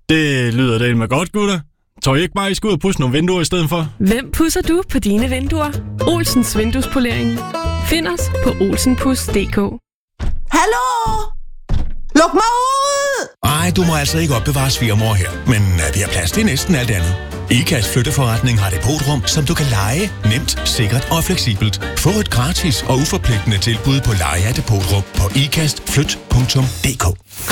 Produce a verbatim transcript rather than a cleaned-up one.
Det lyder del med godt, gutter. Tror I ikke bare, I skal ud og pudse nogle vinduer i stedet for? Hvem pudser du på dine vinduer? Olsens Vinduespolering. Find os på olsenpus punktum d k. Hallo? Luk mig ud! Ej, du må altså ikke opbevare svigermor her. Men uh, vi har plads til næsten alt andet. IKAST Flytteforretning har depotrum, som du kan leje nemt, sikkert og fleksibelt. Få et gratis og uforpligtende tilbud på leje af depotrum på ikast flyt punktum d k.